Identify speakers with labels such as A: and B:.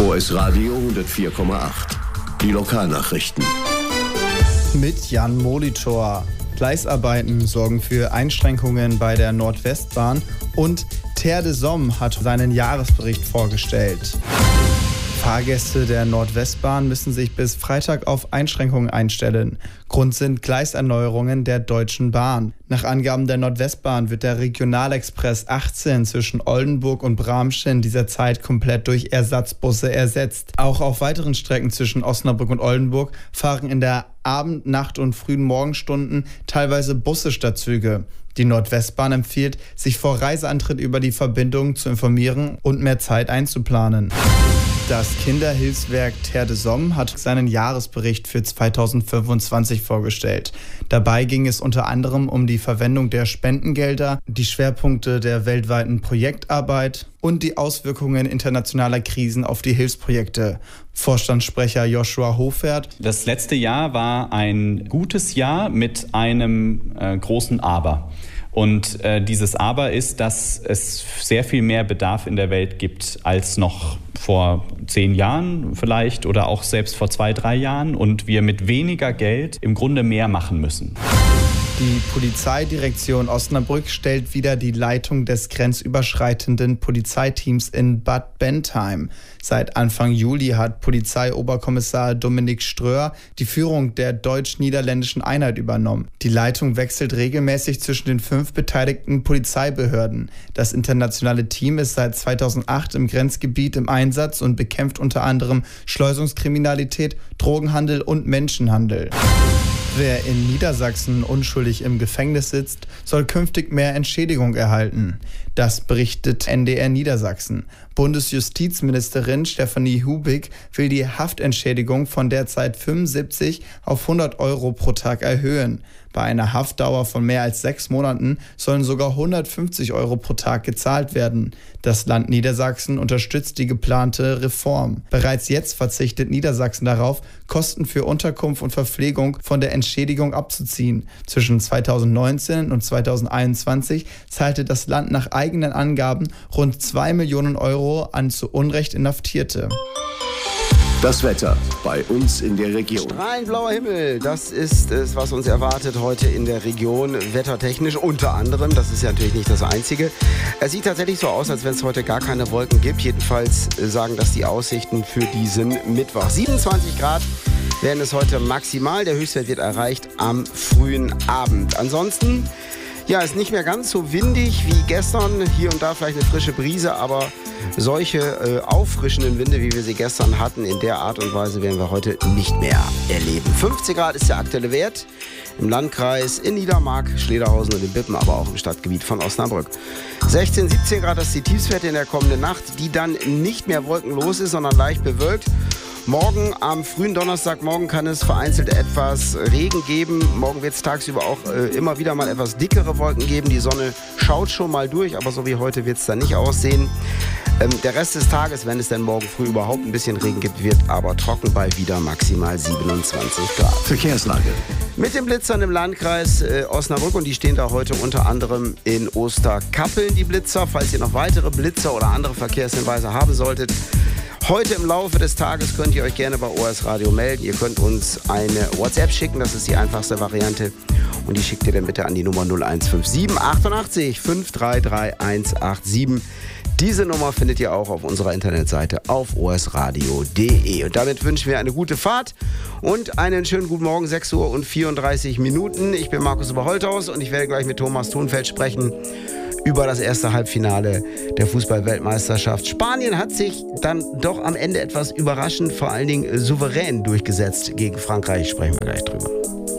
A: OS Radio 104,8. Die Lokalnachrichten.
B: Mit Jan Molitor. Gleisarbeiten sorgen für Einschränkungen bei der Nordwestbahn und Terre des Hommes hat seinen Jahresbericht vorgestellt. Fahrgäste der Nordwestbahn müssen sich bis Freitag auf Einschränkungen einstellen. Grund sind Gleiserneuerungen der Deutschen Bahn. Nach Angaben der Nordwestbahn wird der Regionalexpress 18 zwischen Oldenburg und Bramsche in dieser Zeit komplett durch Ersatzbusse ersetzt. Auch auf weiteren Strecken zwischen Osnabrück und Oldenburg fahren in der Abend-, Nacht- und frühen Morgenstunden teilweise Busse statt Züge. Die Nordwestbahn empfiehlt, sich vor Reiseantritt über die Verbindung zu informieren und mehr Zeit einzuplanen. Das Kinderhilfswerk Terre des Hommes hat seinen Jahresbericht für 2025 vorgestellt. Dabei ging es unter anderem um die Verwendung der Spendengelder, die Schwerpunkte der weltweiten Projektarbeit und die Auswirkungen internationaler Krisen auf die Hilfsprojekte. Vorstandssprecher Joshua Hofert:
C: Das letzte Jahr war ein gutes Jahr mit einem großen Aber. Und dieses Aber ist, dass es sehr viel mehr Bedarf in der Welt gibt als noch vor 10 Jahren vielleicht oder auch selbst vor 2, 3 Jahren und wir mit weniger Geld im Grunde mehr machen müssen.
B: Die Polizeidirektion Osnabrück stellt wieder die Leitung des grenzüberschreitenden Polizeiteams in Bad Bentheim. Seit Anfang Juli hat Polizeioberkommissar Dominik Ströer die Führung der deutsch-niederländischen Einheit übernommen. Die Leitung wechselt regelmäßig zwischen den 5 beteiligten Polizeibehörden. Das internationale Team ist seit 2008 im Grenzgebiet im Einsatz und bekämpft unter anderem Schleusungskriminalität, Drogenhandel und Menschenhandel. Wer in Niedersachsen unschuldig im Gefängnis sitzt, soll künftig mehr Entschädigung erhalten. Das berichtet NDR Niedersachsen. Bundesjustizministerin Stefanie Hubig will die Haftentschädigung von derzeit 75 auf 100 Euro pro Tag erhöhen. Bei einer Haftdauer von mehr als 6 Monaten sollen sogar 150 Euro pro Tag gezahlt werden. Das Land Niedersachsen unterstützt die geplante Reform. Bereits jetzt verzichtet Niedersachsen darauf, Kosten für Unterkunft und Verpflegung von der Entschädigung abzuziehen. Zwischen 2019 und 2021 zahlte das Land nach eigenen Angaben rund 2 Millionen Euro an zu Unrecht Inhaftierte.
A: Das Wetter bei uns in der Region.
D: Strahlend blauer Himmel, das ist es, was uns erwartet heute in der Region, wettertechnisch unter anderem. Das ist ja natürlich nicht das Einzige. Es sieht tatsächlich so aus, als wenn es heute gar keine Wolken gibt. Jedenfalls sagen das die Aussichten für diesen Mittwoch. 27 Grad werden es heute maximal. Der Höchstwert wird erreicht am frühen Abend. Ansonsten, ja, ist nicht mehr ganz so windig wie gestern. Hier und da vielleicht eine frische Brise, aber solche auffrischenden Winde, wie wir sie gestern hatten, in der Art und Weise werden wir heute nicht mehr erleben. 15 Grad ist der aktuelle Wert im Landkreis, in Niedermark, Schlederhausen und in Bippen, aber auch im Stadtgebiet von Osnabrück. 16, 17 Grad, das ist die Tiefstwerte in der kommenden Nacht, die dann nicht mehr wolkenlos ist, sondern leicht bewölkt. Morgen, am frühen Donnerstagmorgen, kann es vereinzelt etwas Regen geben. Morgen wird es tagsüber auch immer wieder mal etwas dickere Wolken geben. Die Sonne schaut schon mal durch, aber so wie heute wird es dann nicht aussehen. Der Rest des Tages, wenn es dann morgen früh überhaupt ein bisschen Regen gibt, wird aber trocken bei wieder maximal 27 Grad.
A: Verkehrslage.
D: Mit den Blitzern im Landkreis Osnabrück, und die stehen da heute unter anderem in Osterkappeln, die Blitzer. Falls ihr noch weitere Blitzer oder andere Verkehrshinweise haben solltet, heute im Laufe des Tages könnt ihr euch gerne bei OS Radio melden. Ihr könnt uns eine WhatsApp schicken, das ist die einfachste Variante. Und die schickt ihr dann bitte an die Nummer 0157 88 533 187. Diese Nummer findet ihr auch auf unserer Internetseite auf osradio.de. Und damit wünschen wir eine gute Fahrt und einen schönen guten Morgen, 6:34 Minuten. Ich bin Markus Oberholthaus und ich werde gleich mit Thomas Thunfeld sprechen über das erste Halbfinale der Fußball-Weltmeisterschaft. Spanien hat sich dann doch am Ende etwas überraschend, vor allen Dingen souverän durchgesetzt gegen Frankreich. Sprechen wir gleich drüber.